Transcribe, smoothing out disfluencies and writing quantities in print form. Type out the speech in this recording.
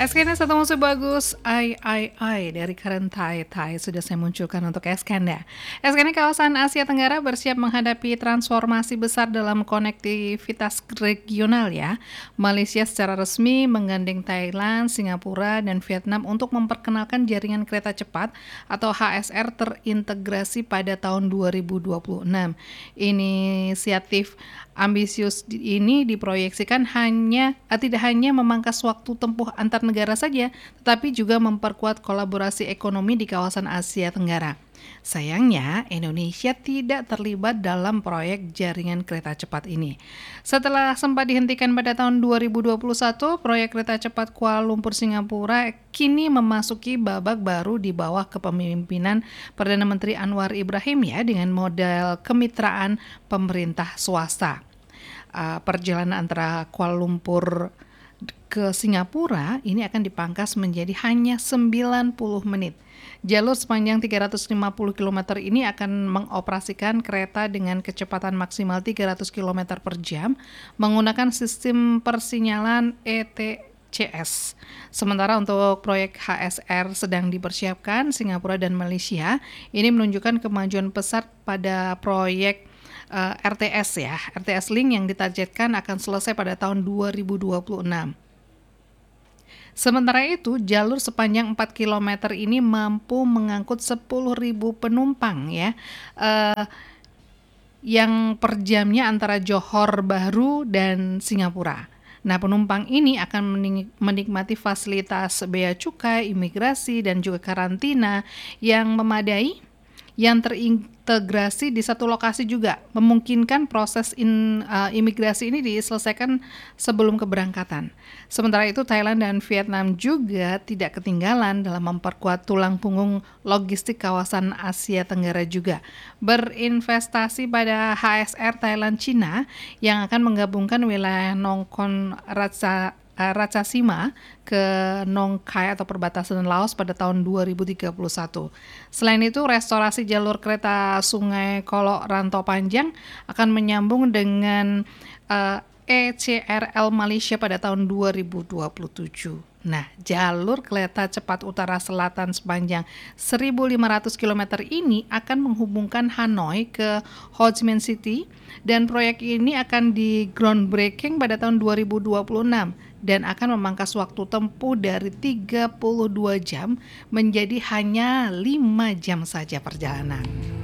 SKN satu musik bagus, I dari Karen Tai sudah saya munculkan untuk SKN ya. SKN kawasan Asia Tenggara bersiap menghadapi transformasi besar dalam konektivitas regional ya. Malaysia secara resmi menggandeng Thailand, Singapura, dan Vietnam untuk memperkenalkan jaringan kereta cepat atau HSR terintegrasi pada tahun 2026. Inisiatif ambisius ini diproyeksikan tidak hanya memangkas waktu tempuh antar negara saja, tetapi juga memperkuat kolaborasi ekonomi di kawasan Asia Tenggara. Sayangnya, Indonesia tidak terlibat dalam proyek jaringan kereta cepat ini. Setelah sempat dihentikan pada tahun 2021, proyek kereta cepat Kuala Lumpur Singapura kini memasuki babak baru di bawah kepemimpinan Perdana Menteri Anwar Ibrahim ya, dengan model kemitraan pemerintah swasta. Perjalanan antara Kuala Lumpur ke Singapura ini akan dipangkas menjadi hanya 90 menit. Jalur sepanjang 350 km ini akan mengoperasikan kereta dengan kecepatan maksimal 300 km per jam menggunakan sistem persinyalan ETCS. Sementara untuk proyek HSR sedang dipersiapkan, Singapura dan Malaysia ini menunjukkan kemajuan pesat pada proyek RTS ya. RTS Link yang ditargetkan akan selesai pada tahun 2026. Sementara itu, jalur sepanjang 4 km ini mampu mengangkut 10.000 penumpang ya. Yang per jamnya antara Johor Bahru dan Singapura. Nah, penumpang ini akan menikmati fasilitas bea cukai, imigrasi, dan juga karantina yang memadai, yang terintegrasi di satu lokasi juga, memungkinkan proses imigrasi ini diselesaikan sebelum keberangkatan. Sementara itu, Thailand dan Vietnam juga tidak ketinggalan dalam memperkuat tulang punggung logistik kawasan Asia Tenggara juga. Berinvestasi pada HSR Thailand Cina yang akan menggabungkan wilayah Nongkon Ratchasima ke Nong Khai atau perbatasan Laos pada tahun 2031. Selain itu, restorasi jalur kereta Sungai Kolok Rantau Panjang akan menyambung dengan ECRL Malaysia pada tahun 2027. Nah, jalur kereta cepat utara selatan sepanjang 1.500 km ini akan menghubungkan Hanoi ke Ho Chi Minh City, dan proyek ini akan di groundbreaking pada tahun 2026 dan akan memangkas waktu tempuh dari 32 jam menjadi hanya 5 jam saja perjalanan.